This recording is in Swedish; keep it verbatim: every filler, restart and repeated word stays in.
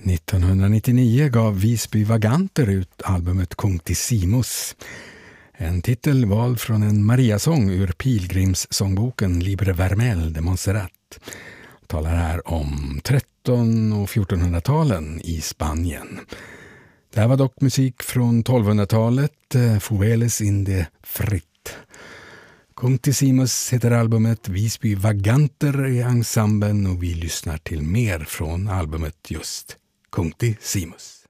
nittonhundranittionio gav Visby Vaganter ut albumet Conctissimus. En titel vald från en Mariasång ur pilgrimssångboken Libre Vermel de Montserrat. Talar här om tretton- och fjortonhundratalen i Spanien. Det här var dock musik från tolvhundratalet, Fueles in de Fritt. Conctissimus heter albumet, Visby Vaganter i ensemblen och vi lyssnar till mer från albumet just Conctissimus.